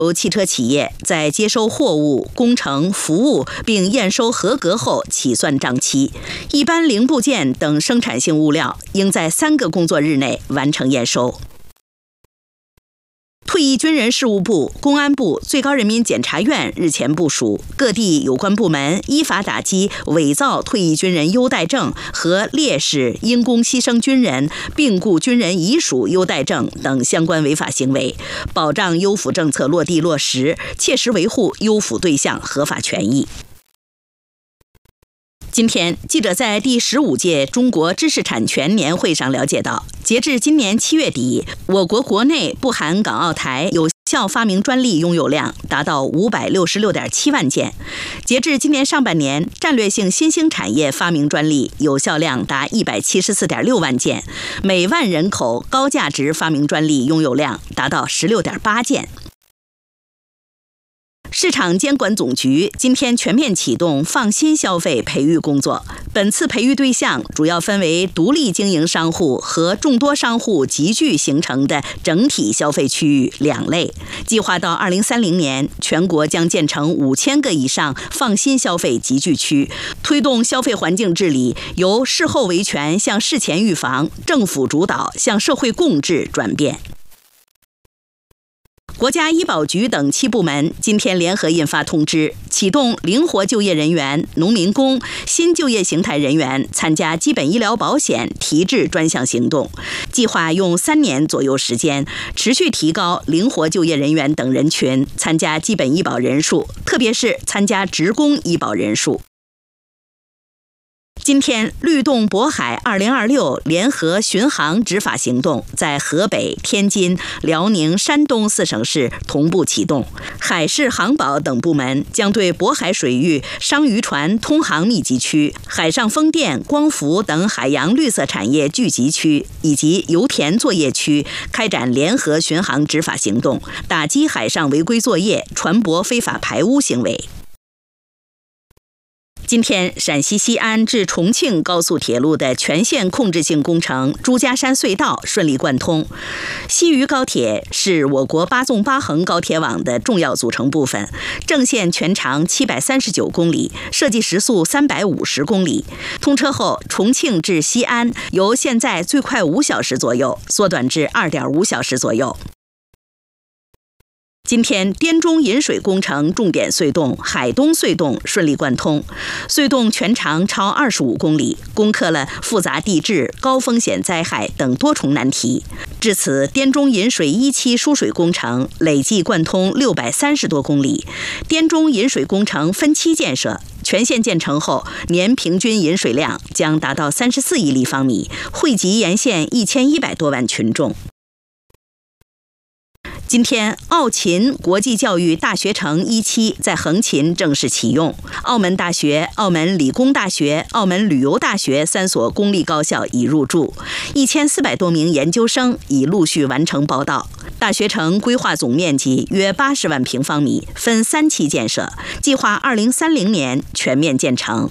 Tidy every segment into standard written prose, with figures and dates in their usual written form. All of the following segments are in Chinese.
由汽车企业在接收货物、工程、服务并验收合格后起算账期，一般零部件等生产性物料应在3个工作日内完成验收。退役军人事务部、公安部、最高人民检察院日前部署，各地有关部门依法打击伪造退役军人优待证和烈士、因公牺牲军人、病故军人遗属优待证等相关违法行为，保障优抚政策落地落实，切实维护优抚对象合法权益。今天，记者在第15届中国知识产权年会上了解到，截至今年7月底，我国国内不含港澳台有效发明专利拥有量达到566.7万件。截至今年上半年，战略性新兴产业发明专利有效量达174.6万件，每万人口高价值发明专利拥有量达到16.8件。市场监管总局今天全面启动放心消费培育工作。本次培育对象主要分为独立经营商户和众多商户集聚形成的整体消费区域2类。计划到2030年，全国将建成5000个以上放心消费集聚区，推动消费环境治理由事后维权向事前预防、政府主导向社会共治转变。国家医保局等7部门今天联合印发通知，启动灵活就业人员、农民工、新就业形态人员参加基本医疗保险提质专项行动，计划用3年左右时间，持续提高灵活就业人员等人群参加基本医保人数，特别是参加职工医保人数。今天，律动渤海2026联合巡航执法行动在河北、天津、辽宁、山东4省市同步启动。海事航保等部门将对渤海水域商渔船通航密集区、海上风电、光伏等海洋绿色产业聚集区以及油田作业区开展联合巡航执法行动，打击海上违规作业、船舶非法排污行为。今天，陕西西安至重庆高速铁路的全线控制性工程朱家山隧道顺利贯通。西渝高铁是我国8纵8横高铁网的重要组成部分，正线全长739公里，设计时速350公里。通车后，重庆至西安由现在最快5小时左右缩短至2.5小时左右。今天，滇中引水工程重点隧洞海东隧洞顺利贯通，隧洞全长超25公里，攻克了复杂地质、高风险灾害等多重难题。至此，滇中引水1期输水工程累计贯通630多公里，滇中引水工程分期建设，全线建成后，年平均引水量将达到34亿立方米，惠及沿线1100多万群众。今天，澳秦国际教育大学城1期在横琴正式启用。澳门大学、澳门理工大学、澳门旅游大学3所公立高校已入驻，1400多名研究生已陆续完成报到。大学城规划总面积约80万平方米，分3期建设，计划2030年全面建成。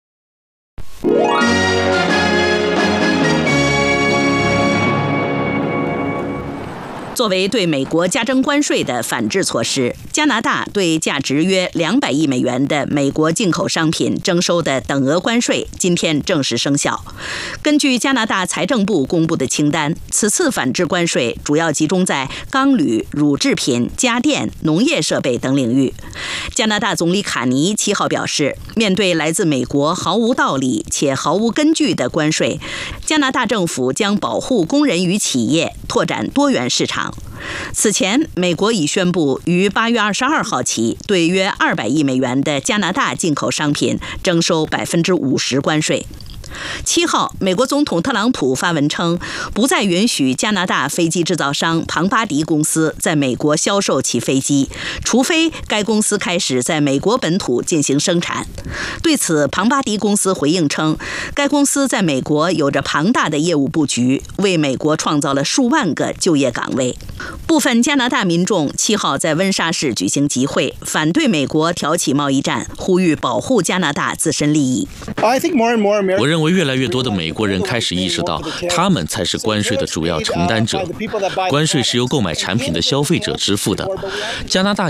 作为对美国加征关税的反制措施，加拿大对价值约200亿美元的美国进口商品征收的等额关税今天正式生效。根据加拿大财政部公布的清单，此次反制关税主要集中在钢铝、乳制品、家电、农业设备等领域。加拿大总理卡尼7号表示，面对来自美国毫无道理且毫无根据的关税，加拿大政府将保护工人与企业，拓展多元市场。此前，美国已宣布于8月22号起对约200亿美元的加拿大进口商品征收50%关税。7号，美国总统特朗普发文称，不再允许加拿大飞机制造商庞巴迪公司在美国销售其飞机，除非该公司开始在美国本土进行生产。对此，庞巴迪公司回应称，该公司在美国有着庞大的业务布局，为美国创造了数万个就业岗位。部分加拿大民众7号在温莎市举行集会，反对美国挑起贸易战，呼吁保护加拿大自身利益。 我认为越来越多的美国人开始意识到，他们才是关税的主要承担者。关税是由购买产品的消费者支付的。加拿大